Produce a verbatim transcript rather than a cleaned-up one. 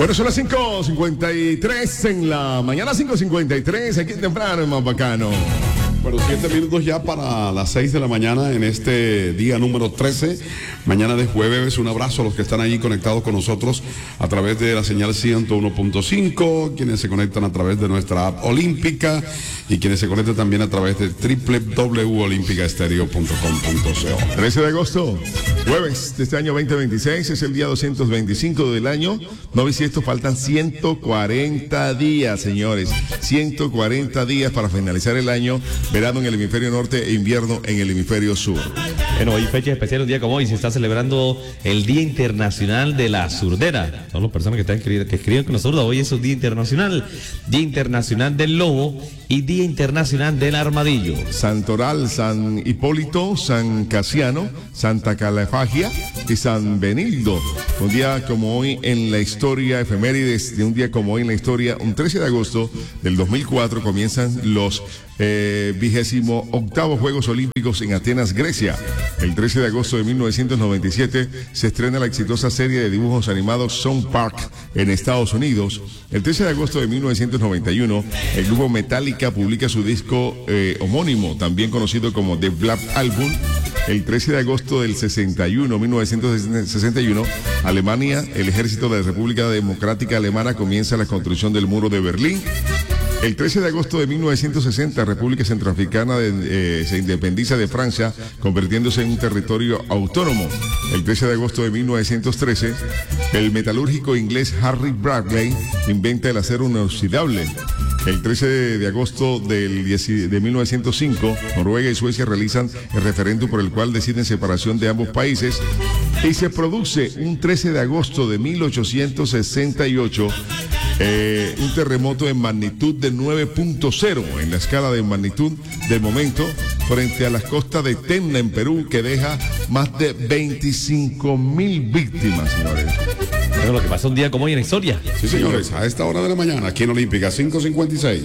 Bueno, son las cinco cincuenta y tres en la mañana, cinco cincuenta y tres, aquí temprano, más bacano. Bueno, siete minutos ya para las seis de la mañana en este día número trece, mañana de jueves. Un abrazo a los que están ahí conectados con nosotros a través de la señal ciento uno punto cinco, quienes se conectan a través de nuestra app olímpica y quienes se conectan también a través de doble u doble u doble u punto olímpica estéreo punto com punto co. trece de agosto, jueves de este año veinte veintiséis, es el día doscientos veinticinco del año. No bisiesto, faltan ciento cuarenta días, señores. ciento cuarenta días para finalizar el año. Verano en el hemisferio norte e invierno en el hemisferio sur. Bueno, hoy fecha especial, un día como hoy, se está celebrando el Día Internacional de la Surdera. Todas las personas que están escribiendo, que escriben con nosotros, hoy es un Día Internacional. Día Internacional del Lobo y Día Internacional del Armadillo. Santoral, San Hipólito, San Casiano, Santa Calefagia y San Benildo. Un día como hoy en la historia, efemérides de un día como hoy en la historia, un trece de agosto del dos mil cuatro comienzan los eh, vigésimo octavos Juegos Olímpicos en Atenas, Grecia. El trece de agosto de mil novecientos noventa y siete se estrena la exitosa serie de dibujos animados South Park en Estados Unidos. El trece de agosto de mil novecientos noventa y uno, el grupo Metallica publica su disco eh, homónimo, también conocido como The Black Album. El trece de agosto del sesenta y uno, mil novecientos sesenta y uno, Alemania, el ejército de la República Democrática Alemana comienza la construcción del muro de Berlín. El trece de agosto de mil novecientos sesenta, República Centroafricana de, eh, se independiza de Francia, convirtiéndose en un territorio autónomo. El trece de agosto de mil novecientos trece, el metalúrgico inglés Harry Bradley inventa el acero inoxidable. El trece de agosto del de mil novecientos cinco, Noruega y Suecia realizan el referéndum por el cual deciden separación de ambos países. Y se produce un trece de agosto de mil ochocientos sesenta y ocho eh, un terremoto en magnitud de nueve punto cero en la escala de magnitud del momento frente a las costas de Tacna en Perú, que deja más de veinticinco mil víctimas, señores. Bueno, lo que pasa un día como hoy en la historia. Sí, señores, a esta hora de la mañana, aquí en Olímpica, cinco cincuenta y seis.